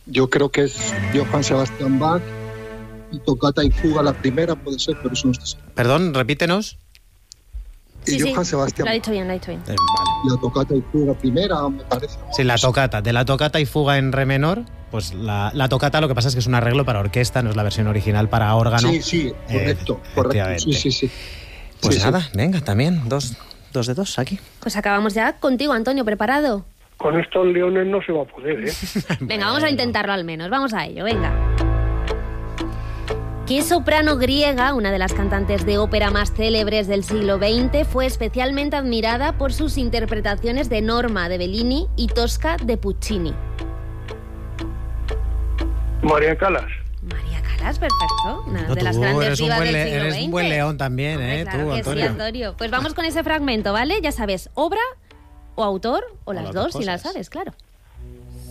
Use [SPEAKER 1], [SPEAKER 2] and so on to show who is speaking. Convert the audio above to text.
[SPEAKER 1] Yo creo que es Johann Sebastian Bach y Toccata y Fuga la primera, puede ser, pero eso no estoy seguro.
[SPEAKER 2] Perdón, repítenos.
[SPEAKER 1] Y Johann Sebastian
[SPEAKER 3] Lo ha
[SPEAKER 1] Bach.
[SPEAKER 3] dicho bien, lo ha dicho bien.
[SPEAKER 2] Vale.
[SPEAKER 1] La Toccata y Fuga primera, me parece.
[SPEAKER 2] Sí, la tocata. De la tocata y fuga en re menor, pues la tocata lo que pasa es que es un arreglo para orquesta, no es la versión original para órgano.
[SPEAKER 1] Sí, correcto.
[SPEAKER 2] Efectivamente.
[SPEAKER 1] Sí.
[SPEAKER 2] Pues
[SPEAKER 1] Sí,
[SPEAKER 2] nada, venga, también, dos de dos aquí.
[SPEAKER 3] Pues acabamos ya contigo, Antonio, ¿preparado?
[SPEAKER 4] Con estos leones no se va a poder, ¿eh?
[SPEAKER 3] Venga, vamos a intentarlo al menos, vamos a ello, venga. ¿Qué soprano griega, una de las cantantes de ópera más célebres del siglo XX, fue especialmente admirada por sus interpretaciones de Norma de Bellini y Tosca de Puccini?
[SPEAKER 4] María Calas.
[SPEAKER 3] María Calas, perfecto. Una
[SPEAKER 2] No,
[SPEAKER 3] de las
[SPEAKER 2] tú
[SPEAKER 3] grandes
[SPEAKER 2] eres
[SPEAKER 3] divas del siglo
[SPEAKER 2] eres
[SPEAKER 3] XX.
[SPEAKER 2] un buen león también,
[SPEAKER 3] Hombre, claro
[SPEAKER 2] tú,
[SPEAKER 3] que
[SPEAKER 2] Antonio.
[SPEAKER 3] sí, Antonio. Pues vamos con ese fragmento, ¿vale? Ya sabes, obra o autor, o las dos, si las
[SPEAKER 2] cosas.
[SPEAKER 3] sabes, claro.